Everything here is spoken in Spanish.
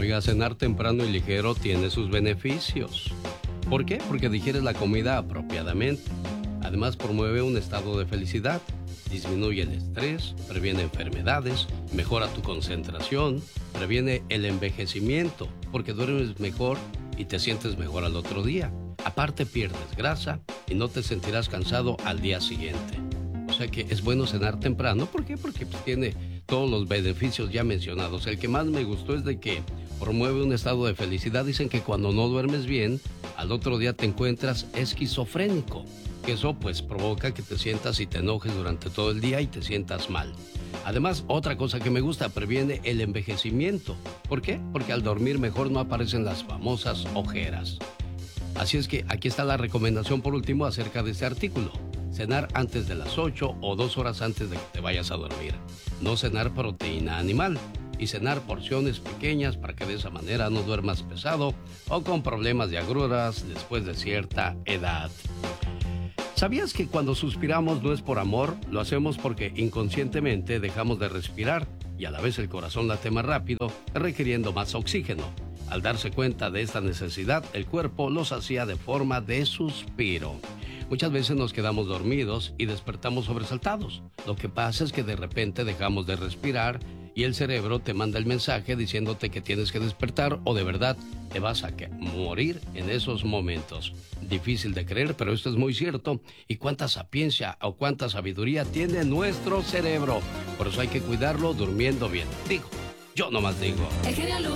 Oiga, cenar temprano y ligero tiene sus beneficios. ¿Por qué? Porque digieres la comida apropiadamente. Además, promueve un estado de felicidad, disminuye el estrés, previene enfermedades, mejora tu concentración, previene el envejecimiento, porque duermes mejor y te sientes mejor al otro día. Aparte, pierdes grasa y no te sentirás cansado al día siguiente. O sea que es bueno cenar temprano. ¿Por qué? Porque pues, tiene todos los beneficios ya mencionados. El que más me gustó es de que promueve un estado de felicidad. Dicen que cuando no duermes bien, al otro día te encuentras esquizofrénico. Que eso pues provoca que te sientas y te enojes durante todo el día y te sientas mal. Además, otra cosa que me gusta, previene el envejecimiento. ¿Por qué? Porque al dormir mejor no aparecen las famosas ojeras. Así es que aquí está la recomendación por último acerca de este artículo. Cenar antes de las 8 o 2 horas antes de que te vayas a dormir. No cenar proteína animal y cenar porciones pequeñas para que de esa manera no duermas pesado o con problemas de agruras después de cierta edad. ¿Sabías que cuando suspiramos no es por amor? Lo hacemos porque inconscientemente dejamos de respirar y a la vez el corazón late más rápido, requiriendo más oxígeno. Al darse cuenta de esta necesidad, el cuerpo los hacía de forma de suspiro. Muchas veces nos quedamos dormidos y despertamos sobresaltados. Lo que pasa es que de repente dejamos de respirar y el cerebro te manda el mensaje diciéndote que tienes que despertar o de verdad te vas a morir en esos momentos. Difícil de creer, pero esto es muy cierto. ¿Y cuánta sapiencia o cuánta sabiduría tiene nuestro cerebro? Por eso hay que cuidarlo durmiendo bien. Digo, yo nomás digo. El genio